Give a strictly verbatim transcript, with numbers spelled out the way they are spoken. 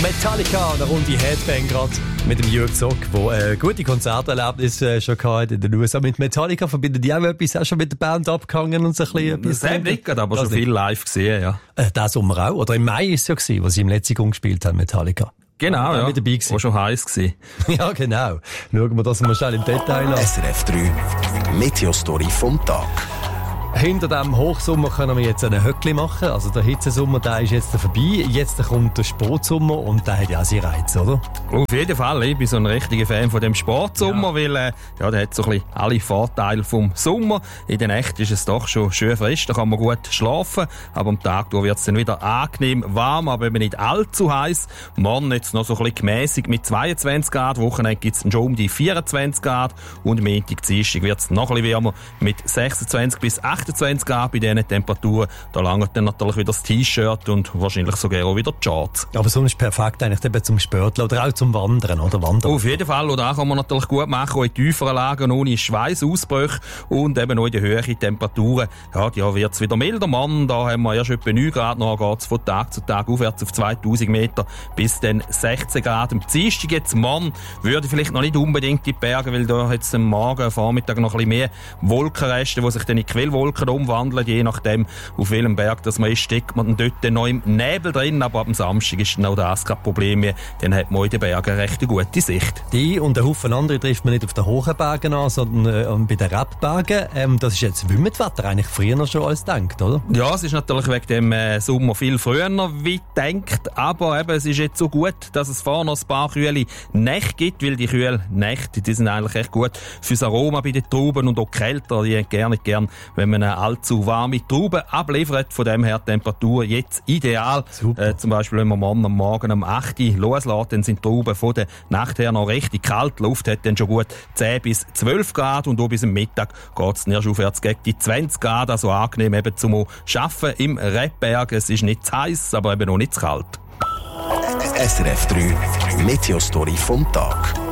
Metallica, eine runde Headbang gerade mit dem Jürg Zock, der äh, gute Konzerterlebnisse äh, schon hatte in den U S A. Mit Metallica verbindet die auch etwas, auch schon mit der Band abgehangen und so ein bisschen etwas. Das nicht, aber das schon nicht. Viel live gesehen, ja. Äh, diesen Sommer auch, oder im Mai ist es ja gewesen, wo sie im Letzigung gespielt haben, Metallica. Genau, ja. Mit dabei gewesen. War schon heiß gewesen. Ja, genau. Schauen wir das mal schnell im Detail an. S R F drei Meteostory vom Tag. Hinter dem Hochsommer können wir jetzt einen Höckli machen. Also der Hitzesommer, der ist jetzt vorbei. Jetzt kommt der Sportsommer und der hat ja auch seinen Reiz, oder? Auf jeden Fall. Ich bin so ein richtiger Fan von dem Sportsommer, ja. weil äh, ja, der hat so ein bisschen alle Vorteile vom Sommer. In der Nacht ist es doch schon schön frisch, da kann man gut schlafen. Aber am Tag wird es dann wieder angenehm warm, aber eben nicht allzu heiß. Morgen jetzt noch so ein bisschen gemäßigt mit zweiundzwanzig Grad. Wochenende gibt es dann schon um die vierundzwanzig Grad. Und Montag, Dienstag wird es noch ein bisschen wärmer mit sechsundzwanzig bis achtundzwanzig Grad bei diesen Temperaturen. Da langt dann natürlich wieder das T-Shirt und wahrscheinlich sogar auch wieder die Shorts. Aber sonst perfekt eigentlich eben zum Sporteln oder auch zum Wandern, oder? Wandern. Auf jeden Fall. Und auch kann man natürlich gut machen, auch in tieferen Lagen ohne Schweißausbrüche und eben auch in den höheren Temperaturen. Ja, ja wird es wieder milder. Mann, da haben wir erst etwa neun Grad, noch geht es von Tag zu Tag aufwärts auf zweitausend Meter bis dann sechzehn Grad. Am Dienstag jetzt Mann würde vielleicht noch nicht unbedingt in die Berge, weil da jetzt am Morgen, Vormittag noch ein bisschen mehr Wolkenreste, die sich dann in Quellwolken umwandeln, je nachdem, auf welchem Berg das man ist, steckt man dann dort noch im Nebel drin, aber ab dem Samstag ist dann auch das kein Problem mehr, dann hat man in den Bergen recht eine gute Sicht. Die und ein Haufen andere trifft man nicht auf den hohen Bergen an, sondern äh, bei den Rebbergen. Ähm, das ist jetzt Wimmetwetter eigentlich früher schon als gedacht, oder? Ja, es ist natürlich wegen dem äh, Sommer viel früher wie gedacht, aber eben, es ist jetzt so gut, dass es vorne noch ein paar kühle Nächte gibt, weil die kühlen Nächte, die sind eigentlich echt gut fürs Aroma bei den Trauben und auch kälter, die haben gerne gern, wenn man eine allzu warme Trauben abliefert. Von dem her Temperatur jetzt ideal. Äh, zum Beispiel, wenn man morgen am Morgen um acht Uhr loslässt, dann sind die Trauben von der Nacht her noch richtig kalt. Die Luft hat dann schon gut zehn bis zwölf Grad und auch bis am Mittag geht es erst aufwärts gegen die zwanzig Grad. Also angenehm eben zum Arbeiten im Rebberg. Es ist nicht zu heiß, aber eben auch nicht zu kalt. S R F drei Meteostory vom Tag.